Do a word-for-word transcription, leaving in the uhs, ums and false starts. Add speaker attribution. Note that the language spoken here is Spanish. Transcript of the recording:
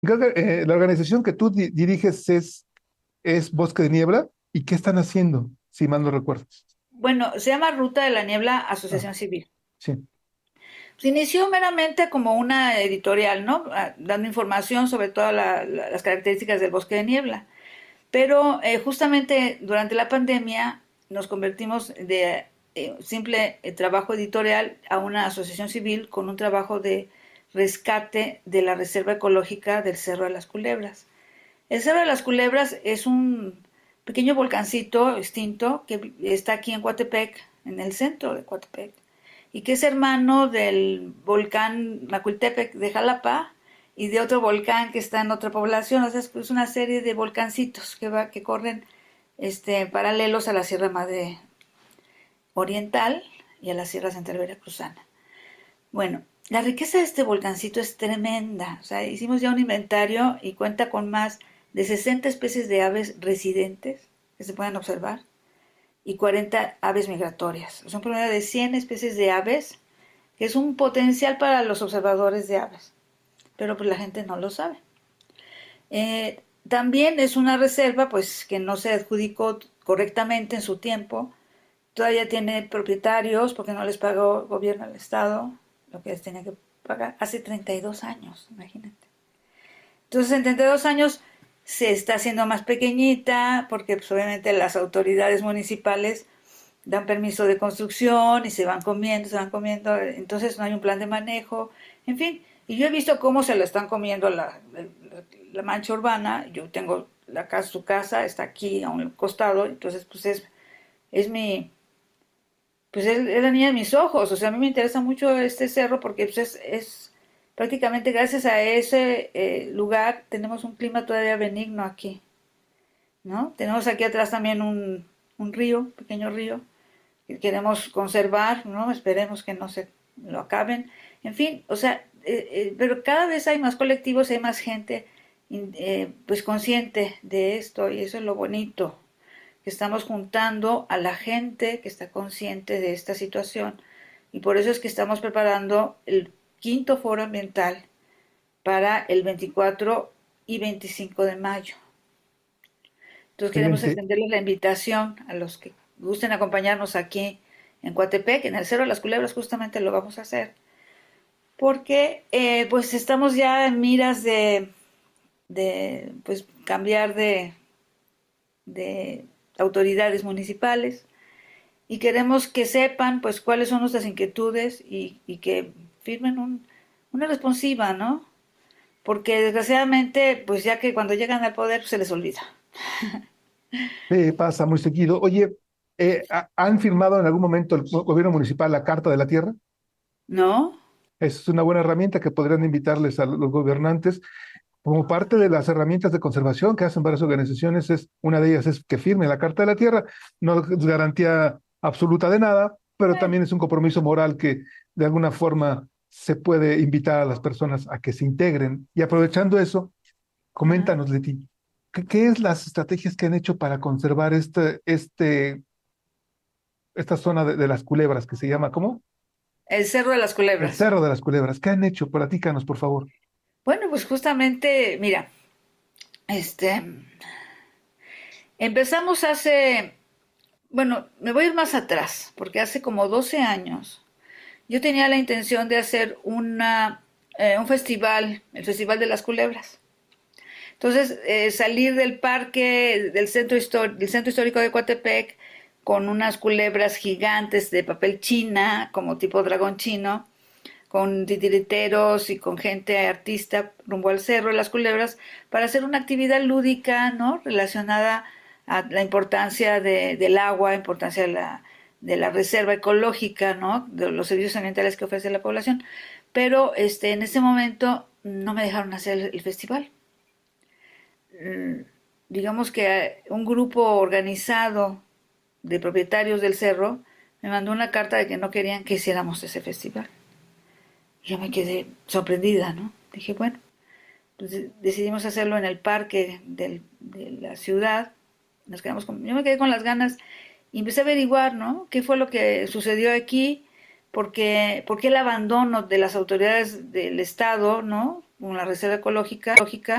Speaker 1: Creo que, eh, la organización que tú di- diriges es, es Bosque de Niebla. ¿Y qué están haciendo? Si mal no recuerdo.
Speaker 2: Bueno, se llama Ruta de la Niebla
Speaker 1: Ah,
Speaker 2: Asociación Civil.
Speaker 1: sí.
Speaker 2: Se inició meramente como una editorial, ¿no? Ah, dando información sobre todas la- la- las características del bosque de niebla. Pero eh, justamente durante la pandemia nos convertimos de eh, simple eh, trabajo editorial a una asociación civil con un trabajo de rescate de la reserva ecológica del Cerro de las Culebras. El Cerro de las Culebras es un pequeño volcancito extinto que está aquí en Coatepec, en el centro de Coatepec, y que es hermano del volcán Macuiltepec de Jalapa y de otro volcán que está en otra población. O sea, es una serie de volcancitos que, va, que corren este, paralelos a la Sierra Madre Oriental y a la Sierra Central Veracruzana. Bueno, la riqueza de este volcancito es tremenda. O sea, hicimos ya un inventario y cuenta con más de sesenta especies de aves residentes que se pueden observar y cuarenta aves migratorias. Son promedio de cien especies de aves, que es un potencial para los observadores de aves, pero pues la gente no lo sabe. Eh, también es una reserva pues que no se adjudicó correctamente en su tiempo. Todavía tiene propietarios porque no les pagó el gobierno al Estado lo que les tenía que pagar hace treinta y dos años, imagínate. Entonces en treinta y dos años se está haciendo más pequeñita porque pues, obviamente las autoridades municipales dan permiso de construcción y se van comiendo, se van comiendo, entonces no hay un plan de manejo, en fin. Y yo he visto cómo se la están comiendo la, la, la mancha urbana. Yo tengo la casa, su casa está aquí a un costado, entonces pues es, es mi, pues es, es la niña de mis ojos. O sea, a mí me interesa mucho este cerro porque pues es, es prácticamente gracias a ese eh, lugar tenemos un clima todavía benigno aquí, ¿no? Tenemos aquí atrás también un, un río, un pequeño río, que queremos conservar, ¿no? Esperemos que no se lo acaben. En fin, o sea, eh, eh, pero cada vez hay más colectivos, hay más gente eh, pues consciente de esto y eso es lo bonito, que estamos juntando a la gente que está consciente de esta situación y por eso es que estamos preparando el quinto foro ambiental para el veinticuatro y veinticinco de mayo. Entonces queremos
Speaker 1: Excelente.
Speaker 2: extenderles la invitación a los que gusten acompañarnos aquí en Coatepec, en el Cerro de las Culebras, justamente lo vamos a hacer, porque eh, pues estamos ya en miras de, de pues cambiar de, de autoridades municipales y queremos que sepan pues cuáles son nuestras inquietudes y, y que firmen un, una responsiva, ¿no? Porque desgraciadamente pues ya que cuando llegan al poder pues, se les olvida.
Speaker 1: Eh, pasa muy seguido. Oye, eh, ¿ha- ¿han firmado en algún momento el go- gobierno municipal la Carta de la Tierra?
Speaker 2: ¿No?
Speaker 1: Es una buena herramienta que podrían invitarles a los gobernantes. Como parte de las herramientas de conservación que hacen varias organizaciones, es, una de ellas es que firme la Carta de la Tierra. No es garantía absoluta de nada, pero
Speaker 2: Bueno,
Speaker 1: también es un compromiso moral que de alguna forma se puede invitar a las personas a que se integren. Y aprovechando eso,
Speaker 2: ajá.
Speaker 1: coméntanos, Leti, ¿qué, qué es las estrategias que han hecho para conservar este, este, esta zona de, de las culebras que se llama, ¿cómo?
Speaker 2: El Cerro de las
Speaker 1: El
Speaker 2: Culebras.
Speaker 1: Cerro de las Culebras. ¿Qué han hecho? Platícanos, por favor.
Speaker 2: Bueno, pues justamente, mira, este, empezamos hace, bueno, me voy a ir más atrás, porque hace como doce años yo tenía la intención de hacer una, eh, un festival, el Festival de las Culebras. Entonces, eh, salir del parque, del centro, histórico, del centro histórico de Coatepec, con unas culebras gigantes de papel china, como tipo dragón chino, con titiriteros y con gente artista rumbo al cerro de las culebras para hacer una actividad lúdica, ¿no? Relacionada a la importancia de, del agua, importancia de la, de la reserva ecológica, ¿no? De los servicios ambientales que ofrece la población. Pero este, en ese momento no me dejaron hacer el, el festival. Mm, digamos que un grupo organizado de propietarios del cerro me mandó una carta de que no querían que hiciéramos ese festival. Yo me quedé sorprendida, ¿no? Dije, bueno, pues decidimos hacerlo en el parque del, de la ciudad. Nos quedamos con, yo me quedé con las ganas y empecé a averiguar, ¿no? ¿Qué fue lo que sucedió aquí? Porque, ¿por qué el abandono de las autoridades del Estado, ¿no? Con la reserva ecológica,